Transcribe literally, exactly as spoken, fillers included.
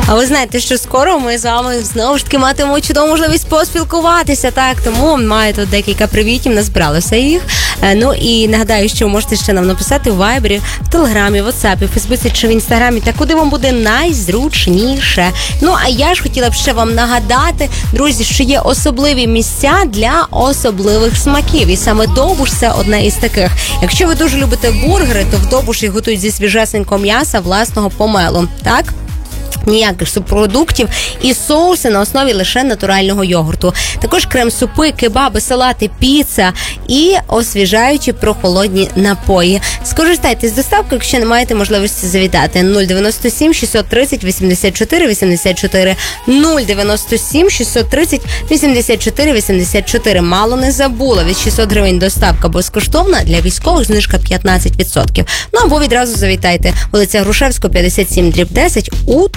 А ви знаєте, що скоро ми з вами знову ж таки матимемо чудову можливість поспілкуватися, так? Тому маю тут декілька привітів, назбиралося їх. Ну і нагадаю, що ви можете ще нам написати в Вайбері, в Телеграмі, в Ватсапі, в Фейсбуці чи в Інстаграмі, та куди вам буде найзручніше. Ну, а я ж хотіла б ще вам нагадати, друзі, що є особливі місця для особливих смаків. І саме Довбуш – це одне із таких. Якщо ви дуже любите бургери, то в Довбуш їх готують зі свіжесенького м'яса власного помелу, так? Ніяких субпродуктів і соуси на основі лише натурального йогурту. Також крем-супи, кебаби, салати, піца і освіжаючі прохолодні напої. Скористайтесь з доставкою, якщо не маєте можливості завітати. нуль дев'яносто сім шістсот тридцять вісімдесят чотири вісімдесят чотири нуль дев'яносто сім шістсот тридцять вісімдесят чотири вісімдесят чотири. Мало не забула, від шістсот гривень доставка безкоштовна, для військових знижка п'ятнадцять відсотків. Ну або відразу завітайте. Вулиця Грушевського, п'ятдесят сім дріб десять у